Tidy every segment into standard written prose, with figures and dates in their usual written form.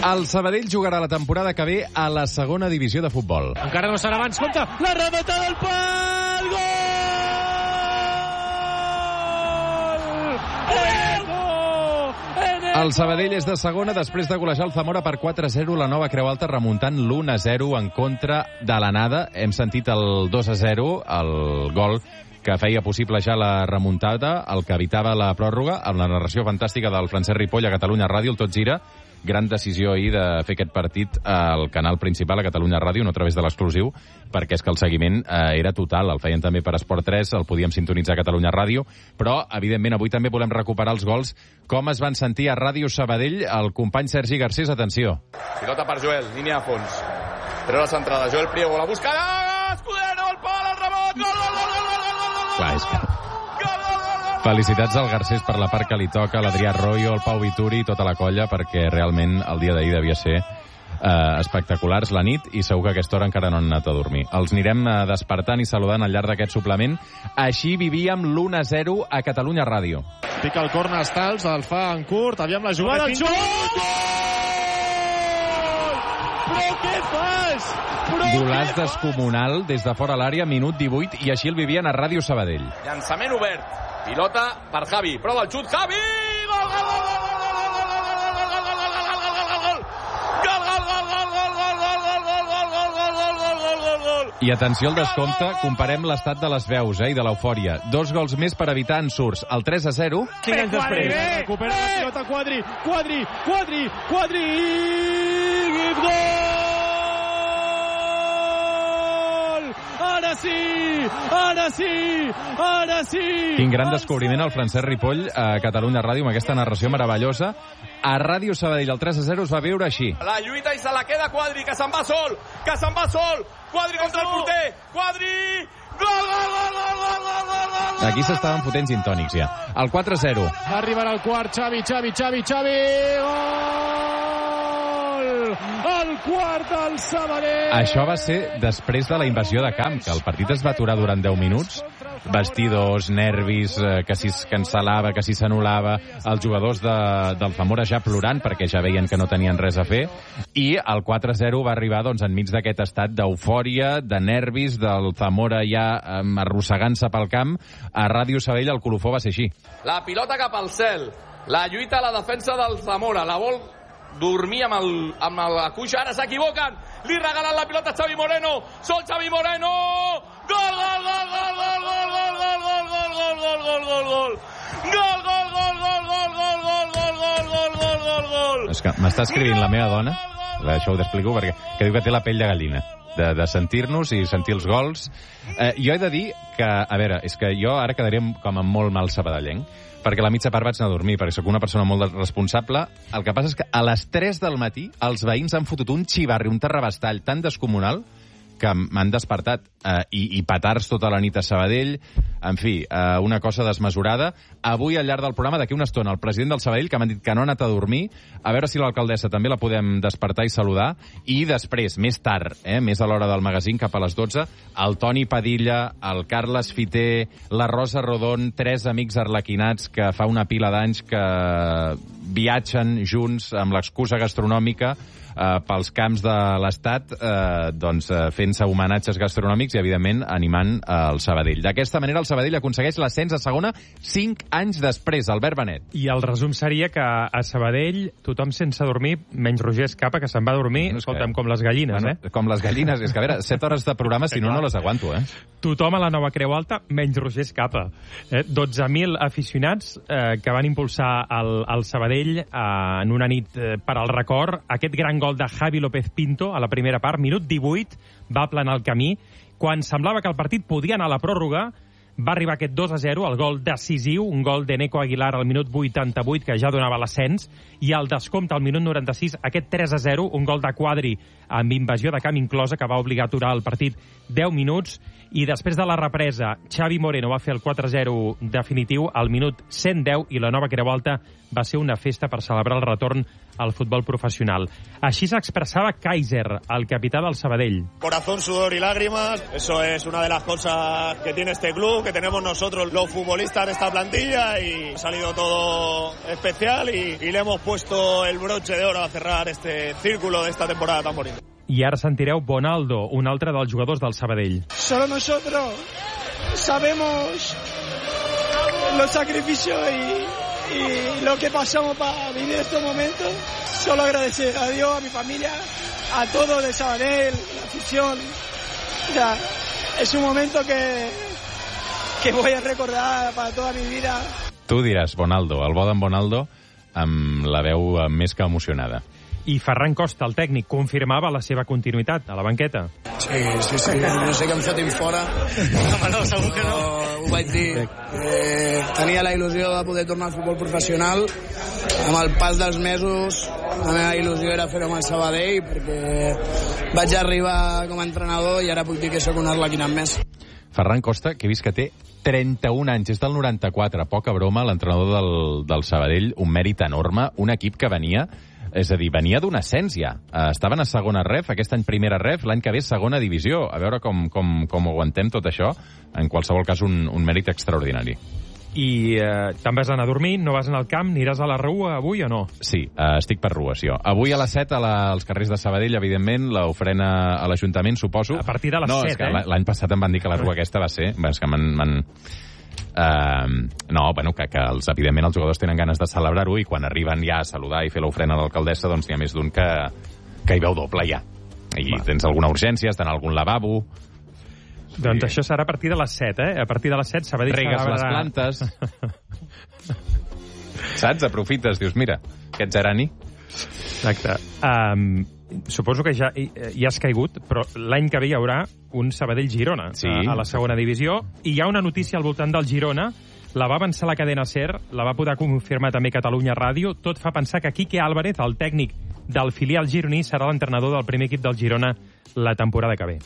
El Sabadell jugarà la temporada que ve a la segona divisió de futbol. Encara no serà abans, compte, la remata del pal, gol! El Sabadell és de segona després de golejar el Zamora per 4-0, la Nova Creu Alta remuntant l'1-0 en contra de l'Anada. Hem sentit el 2-0, el gol que feia possible ja la remuntada, el que evitava la pròrroga, amb la narració fantàstica del Francesc Ripoll a Catalunya Ràdio, el Tot Gira. Gran decisió ahir de fer aquest partit al canal principal, a Catalunya Ràdio, no a través de l'exclusiu, perquè és que el seguiment era total. El feien també per Esport 3, el podíem sintonitzar a Catalunya Ràdio, però, evidentment, avui també volem recuperar els gols. Com es van sentir a Ràdio Sabadell el company Sergi Garcés? Atenció. Pilota per Joel, línia a fons. Treu la centrada, Joel Priego, la buscarà, Escudero, el pal, el rebot, gol, gol, gol, gol, gol, gol, gol. Clar, és que... Felicitats al Garcés per la part que li toca, l'Adrià Arroyo, el Pau Vituri i tota la colla, perquè realment el dia d'ahir devia ser espectaculars la nit i segur que a aquesta hora encara no han anat a dormir. Els anirem despertant i saludant al llarg d'aquest suplement. Així vivíem l'1-0 a Catalunya Ràdio. Pica el corner Stals, el fa en curt, aviam la jugada, el xut! Però què fas? Golaç descomunal des de fora l'àrea, minut 18, i així el vivien a Ràdio Sabadell. Llançament obert. Pilota per Javi. Prova el xut. Javi! Gol, gol, gol, gol, gol, gol, gol, gol, gol. I atenció al descompte, comparem l'estat de les veus i de l'eufòria. 2 gols més per evitar ensurts. El 3-0... 5 anys després. Recupera la pilota Quadri. Gol! Ara sí! Quin gran descobriment el Francesc Ripoll a Catalunya Ràdio amb aquesta narració meravellosa. A Ràdio Sabadell el 3-0 es va veure així. La lluita i se la queda Quadri, que se'n va sol! Quadri contra el porter! Quadri! Gol! Aquí s'estaven fotent gintònics ja. El 4-0. Arribarà el quart, Xavi! Gol! El quart del Sabadell! Això va ser després de la invasió de camp, que el partit es va aturar durant 10 minuts. Vestidors, nervis, que si es cancel·lava, que si s'anul·lava, els jugadors del Zamora ja plorant perquè ja veien que no tenien res a fer, i el 4-0 va arribar enmig d'aquest estat d'eufòria, de nervis, del Zamora ja arrossegant-se pel camp. A Ràdio Sabadell el colofó va ser així. La pilota cap al cel, la lluita a la defensa del Zamora, la vol dormir amb la cuixa, ara s'equivoquen, li regalen la pilota a Xavi Moreno, sol Xavi Moreno, gol! És que m'està escrivint la meva dona, això ho t'explico, perquè que diu que té la pell de gallina de sentir-nos i sentir els gols. Jo he de dir que, a veure, és que jo ara quedaria com amb molt mal sabadellenc, perquè a la mitja part vaig anar a dormir, perquè sóc una persona molt responsable. El que passa és que a les 3 del matí els veïns han fotut un xivarri, un terrabastall tan descomunal que m'han despertat, i petards tota la nit a Sabadell, en fi, una cosa desmesurada. Avui, al llarg del programa, d'aquí una estona, el president del Sabadell, que m'han dit que no ha anat a dormir, a veure si l'alcaldessa també la podem despertar i saludar, i després, més tard, més a l'hora del magazín, cap a les 12, el Toni Padilla, el Carles Fiter, la Rosa Rodon, 3 amics arlequinats que fa una pila d'anys que viatgen junts amb l'excusa gastronòmica pels camps de l'Estat, fent-se homenatges gastronòmics i, evidentment, animant el Sabadell. D'aquesta manera, el Sabadell aconsegueix l'ascens a segona 5 anys després, Albert Benet. I el resum seria que a Sabadell tothom sense dormir, menys Roger Escapa, que se'n va dormir, escolta'm, com les gallines, Com les gallines. És que, a veure, 7 hores de programa, si no les aguanto, Tothom a la Nova Creu Alta, menys Roger Escapa. 12.000 aficionats que van impulsar el Sabadell en una nit per al record. Aquest gran gol de Javi López Pinto a la primera part, minut 18, va aplanar el camí. Quan semblava que el partit podia anar a la pròrroga, va arribar aquest 2-0, el gol decisiu, un gol de Neco Aguilar al minut 88, que ja donava l'ascens, i el descompte al minut 96, aquest 3-0, un gol de Quadri amb invasió de camp inclosa, que va obligar a aturar el partit 10 minuts, i després de la represa, Xavi Moreno va fer el 4-0 definitiu al minut 110, i la Nova Creu Alta va ser una festa per celebrar el retorn al futbol profesional. Així s'expressava Kaiser, el capità del Sabadell. Corazón, sudor y lágrimas, eso es una de las cosas que tiene este club. que tenemos nosotros los futbolistas de esta plantilla y ha salido todo especial y le hemos puesto el broche de oro a cerrar este círculo de esta temporada tan bonita. I ara sentireu Bonaldo, un altre dels jugadors del Sabadell. Solo nosotros sabemos los sacrificios y lo que pasamos para vivir estos momentos. Solo agradecer a Dios, a mi familia, a todos de Sabadell, la afición. O sea, es un momento que voy a recordar para toda mi vida. Tu diràs, Bonaldo, el bo d'en Bonaldo, amb la veu més que emocionada. I Ferran Costa, el tècnic, confirmava la seva continuïtat a la banqueta. Sí, no sé que em fotin fora. No, segur que no. Ho vaig dir. Tenia la il·lusió de poder tornar al futbol professional. Amb el pas dels mesos, la meva il·lusió era fer-ho amb el Sabadell, perquè vaig arribar com a entrenador i ara puc dir que sóc un arlequinat més. Ferran Costa, que he vist que té 31 anys, és del 94, poca broma, l'entrenador del Sabadell, un mèrit enorme, un equip que venia... És a dir, venia d'un ascens ja. Estaven a segona ref, aquest any primera ref, l'any que ve segona divisió. A veure com aguantem tot això. En qualsevol cas, un mèrit extraordinari. I te'n vas anar a dormir, no vas anar al camp, aniràs a la Rua avui o no? Sí, estic per Rues, jo. Avui a les 7 als carrers de Sabadell, evidentment, l'ofrena a l'Ajuntament, suposo. A partir de les 7, és que l'any passat em van dir que la Rua aquesta va ser... És que evidentment els jugadors tenen ganes de celebrar-ho i quan arriben ja a saludar i fer l'ofrena a l'alcaldessa, doncs n'hi ha més d'un que hi veu doble ja. I tens alguna urgència, està en algun lavabo... Sí. Doncs això serà a partir de les 7, eh? A partir de les 7 Sabadell... Regues les plantes... Saps? Aprofites, dius, mira, aquest gerani... Exacte. Suposo que ja has caigut, però l'any que ve hi haurà un Sabadell-Girona a la segona divisió, i hi ha una notícia al voltant del Girona, la va avançar la cadena SER, la va poder confirmar també Catalunya Ràdio, tot fa pensar que Quique Álvarez, el tècnic del filial gironí, serà l'entrenador del primer equip del Girona la temporada que ve.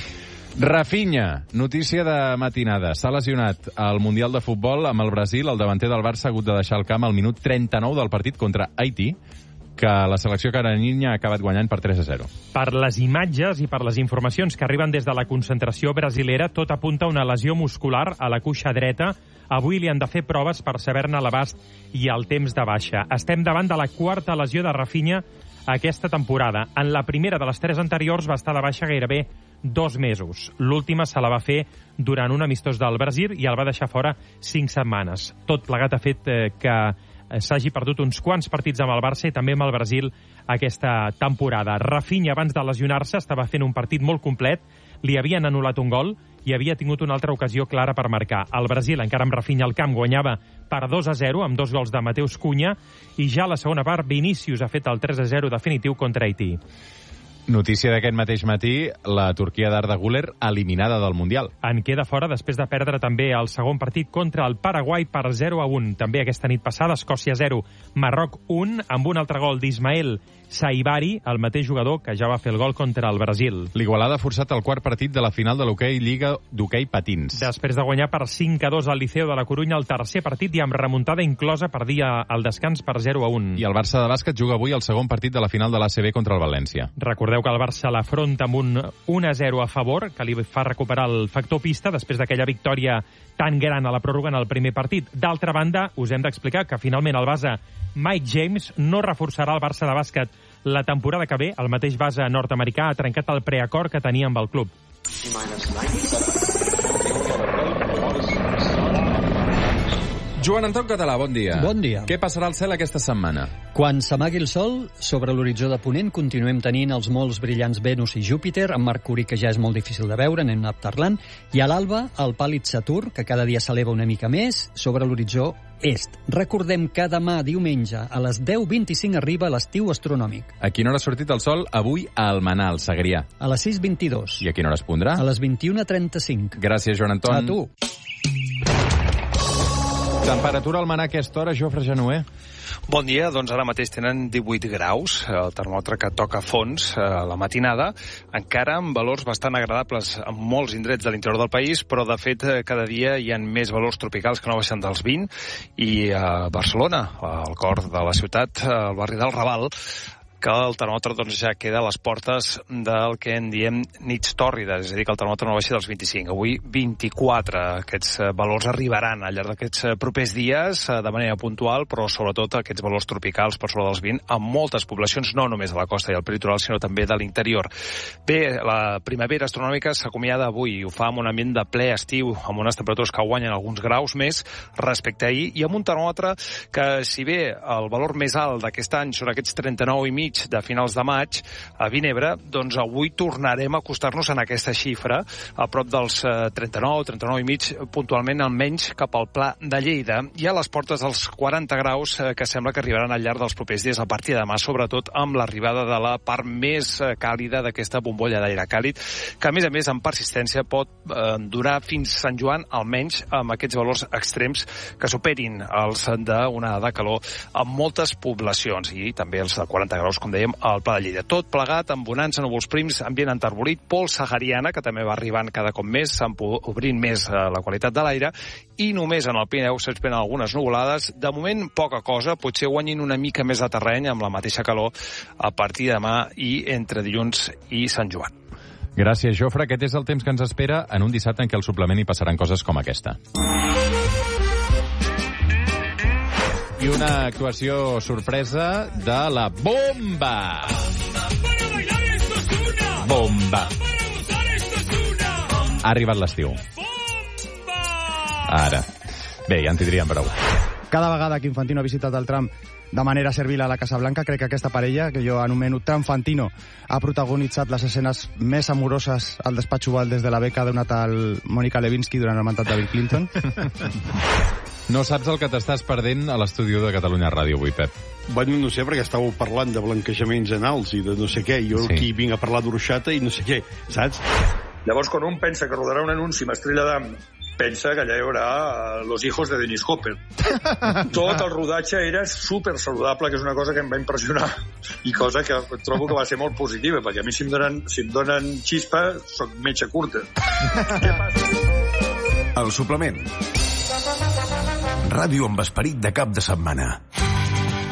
Rafinha, notícia de matinada. S'ha lesionat al Mundial de Futbol amb el Brasil. El davanter del Barça ha hagut de deixar el camp al minut 39 del partit contra Haití, que la selecció caranina ha acabat guanyant per 3-0. Per les imatges i per les informacions que arriben des de la concentració brasilera, tot apunta a una lesió muscular a la cuixa dreta. Avui li han de fer proves per saber-ne l'abast i el temps de baixa. Estem davant de la quarta lesió de Rafinha aquesta temporada. En la primera de les 3 anteriors va estar de baixa gairebé 2 mesos. L'última se la va fer durant un amistós del Brasil i el va deixar fora 5 setmanes. Tot plegat ha fet que s'hagi perdut uns quants partits amb el Barça i també amb el Brasil aquesta temporada. Rafinha, abans de lesionar-se, estava fent un partit molt complet, li havien anul·lat un gol i havia tingut una altra ocasió clara per marcar. El Brasil, encara amb Rafinha al camp, guanyava per 2-0 amb 2 gols de Mateus Cunha i ja a la segona part Vinícius ha fet el 3-0 definitiu contra Haití. Notícia d'aquest mateix matí, la Turquia d'Arda Güler eliminada del Mundial. En queda fora després de perdre també el segon partit contra el Paraguai per 0-1. També aquesta nit passada, Escòcia 0, Marroc 1, amb un altre gol d'Ismael Saibari, el mateix jugador que ja va fer el gol contra el Brasil. L'Igualada ha forçat el quart partit de la final de l'hoquei Lliga d'Hoquei Patins. Després de guanyar per 5-2 al Liceo de la Corunya el tercer partit i amb remuntada inclosa per dir al descans per 0-1. I el Barça de bàsquet juga avui el segon partit de la final de l'ACB contra el València. Recordeu que el Barça l'afronta amb un 1-0 a favor, que li fa recuperar el factor pista després d'aquella victòria tan gran a la pròrroga en el primer partit. D'altra banda, us hem d'explicar que finalment el base Mike James no reforçarà el Barça de bàsquet la temporada que ve. El mateix base nord-americà ha trencat el preacord que tenia amb el club. Joan Anton Català, bon dia. Bon dia. Què passarà al cel aquesta setmana? Quan s'amagui el sol, sobre l'horitzó de Ponent continuem tenint els molts brillants Venus i Júpiter, amb Mercuri, que ja és molt difícil de veure, n'hem anat parlant, i a l'alba el pàl·lid Saturn, que cada dia s'eleva una mica més, sobre l'horitzó est. Recordem que demà, diumenge, a les 10:25 arriba l'estiu astronòmic. A quina hora ha sortit el sol avui a Almenar, al Segrià? A les 6:22. I a quina hora es pondrà? A les 21:35. Gràcies, Joan Anton. A tu. Temperatura al Almenar a aquesta hora, Jofre Genuer? Bon dia, doncs ara mateix tenen 18 graus, el termòmetre que toca a fons a la matinada, encara amb valors bastant agradables en molts indrets de l'interior del país, però de fet cada dia hi ha més valors tropicals que no baixen dels 20, i a Barcelona, al cor de la ciutat, al barri del Raval, que el termòmetre doncs, ja queda a les portes del que en diem nits tòrrides, és a dir, que el termòmetre no baixi dels 25. Avui 24. Aquests valors arribaran al llarg d'aquests propers dies de manera puntual, però sobretot aquests valors tropicals per sobre dels 20 en moltes poblacions, no només a la costa i al peritoral, sinó també de l'interior. Bé, la primavera astronòmica s'acomiada avui i ho fa amb un ambient de ple estiu, amb unes temperatures que guanyen alguns graus més respecte a ahir i amb un termòmetre que, si bé el valor més alt d'aquest any són aquests 39,5 de finals de maig a Vinebre, doncs avui tornarem a acostar-nos en aquesta xifra, a prop dels 39,5, puntualment almenys cap al Pla de Lleida, i a les portes dels 40 graus que sembla que arribaran al llarg dels propers dies, a partir de demà, sobretot amb l'arribada de la part més càlida d'aquesta bombolla d'aire càlid, que a més en persistència pot durar fins Sant Joan, almenys amb aquests valors extrems que superin els d'una onada de calor en moltes poblacions, i també els de 40 graus, com dèiem, al Pla de Lleida. Tot plegat amb bonança, núvols prims, ambient enterbolit, pols sahariana, que també va arribant cada cop més, obrint més la qualitat de l'aire, i només en el Pirineu s'esperen algunes nuvolades. De moment, poca cosa, potser guanyin una mica més de terreny amb la mateixa calor a partir de demà i entre dilluns i Sant Joan. Gràcies, Jofre. Aquest és el temps que ens espera en un dissabte en què al suplement hi passaran coses com aquesta. I una actuació sorpresa de la Bomba. Bomba. Ha arribat l'estiu. Ara. Bé, ja en tindríem prou. Cada vegada que Infantino ha visitat el tram de manera servil a la Casa Blanca, crec que aquesta parella, que jo anomeno Tramfantino, ha protagonitzat les escenes més amoroses al despatx oval des de la beca d'una tal Mònica Lewinsky durant el mandat de Bill Clinton. No saps el que t'estàs perdent a l'estudi de Catalunya Ràdio avui, Pep. Bueno, no sé, perquè estàveu parlant de blanquejaments anals i de no sé què. Jo aquí vinc a parlar d'orxata i no sé què, saps? Llavors, quan un pensa que rodarà un anunci amb Estrella Damm, pensa que allà hi haurà Los hijos de Dennis Hopper. Tot el rodatge era super saludable, que és una cosa que em va impressionar i cosa que trobo que va ser molt positiva, perquè a mi si em donen xispa soc metge curta. Què passa? El suplement. Ràdio amb esperit de cap de setmana.